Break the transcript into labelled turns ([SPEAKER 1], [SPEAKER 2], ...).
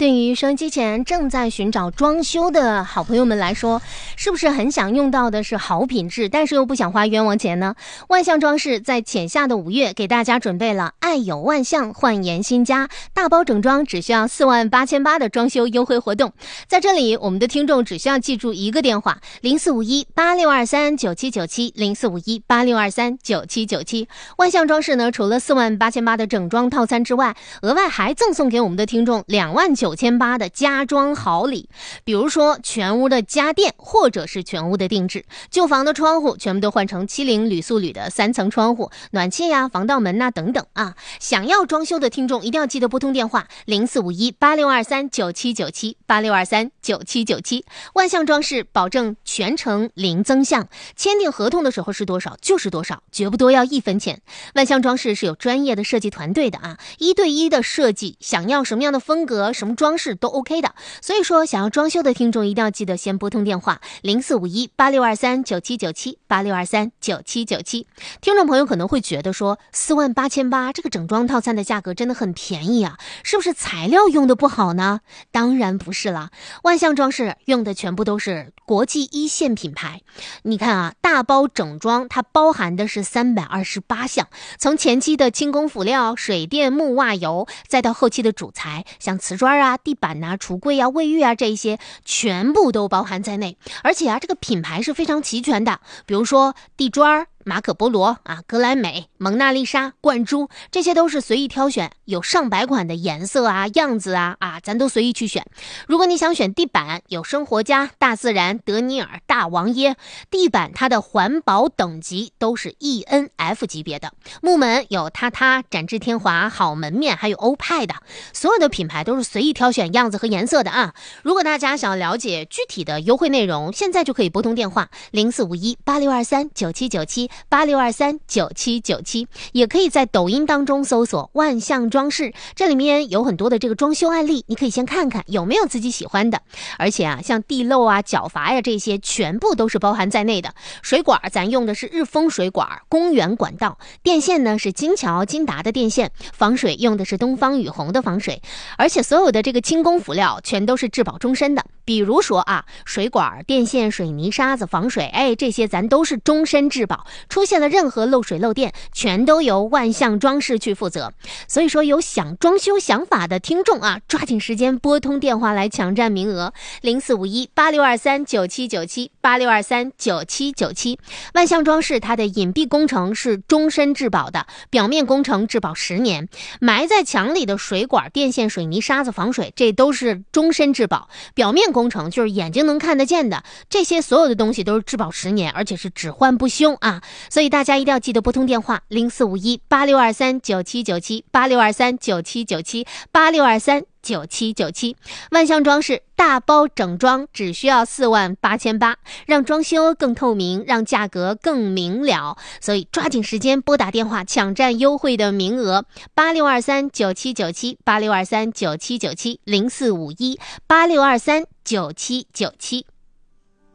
[SPEAKER 1] 对于收音机前正在寻找装修的好朋友们来说，是不是很想用到的是好品质，但是又不想花冤枉钱呢？万象装饰在浅夏的5月给大家准备了爱有万象，焕颜新家，大包整装只需要48800的装修优惠活动。在这里，我们的听众只需要记住一个电话045186239797，045186239797。万象装饰呢，除了48800的整装套餐之外，额外还赠送给我们的听众29800的家装好礼，比如说全屋的家电，或者是全屋的定制。旧房的窗户全部都换成70铝塑铝的3层窗户，暖气呀、防盗门等等啊。想要装修的听众一定要记得拨通电话045186239797，86239797。万象装饰保证全程零增项，签订合同的时候是多少就是多少，绝不多要1分钱。万象装饰是有专业的设计团队的啊，1对1的设计，想要什么样的风格、什么装饰都 OK 的。所以说，想要装修的听众一定要记得先拨通电话045186239797，86239797。听众朋友可能会觉得说，48800这个整装套餐的价格真的很便宜啊，是不是材料用的不好呢？当然不是啦，万象装饰用的全部都是国际1线品牌。你看啊，大包整装它包含的是328项，从前期的轻工辅料、水电、木瓦油，再到后期的主材，像瓷砖啊、地板啊、橱柜啊、卫浴啊，这一些全部都包含在内。而且啊，这个品牌是非常齐全的，比如说地砖、马可波罗啊、格莱美、蒙娜丽莎、冠珠，这些都是随意挑选，有上百款的颜色啊、样子啊，咱都随意去选。如果你想选地板，有生活家、大自然、德尼尔、大王耶。地板它的环保等级都是 ENF 级别的。木门有榻榻、展翅天华、好门面，还有欧派的。所有的品牌都是随意挑选样子和颜色的啊。如果大家想要了解具体的优惠内容，现在就可以拨通电话045186239797，86239797，也可以在抖音当中搜索万象装饰，这里面有很多的这个装修案例，你可以先看看有没有自己喜欢的。而且啊，像地漏啊、角阀呀，这些全部都是包含在内的。水管咱用的是日丰水管、公园管道，电线呢是金桥、金达的电线，防水用的是东方雨虹的防水，而且所有的这个轻工辅料全都是质保终身的。比如说啊，水管、电线、水泥、沙子、防水，这些咱都是终身质保，出现了任何漏水漏电，全都由万象装饰去负责。所以说，有想装修想法的听众啊，抓紧时间拨通电话来抢占名额，045186239797，86239797。万象装饰它的隐蔽工程是终身质保的，表面工程质保10年，埋在墙里的水管、电线、水泥、沙子、防水，这都是终身质保。表面工程就是眼睛能看得见的，这些所有的东西都是质保10年，而且是只换不修啊！所以大家一定要记得拨通电话045186239797，86239797，86239797。万象装饰大包整装只需要48800，让装修更透明，让价格更明了。所以抓紧时间拨打电话抢占优惠的名额，86239797，86239797，045186239797。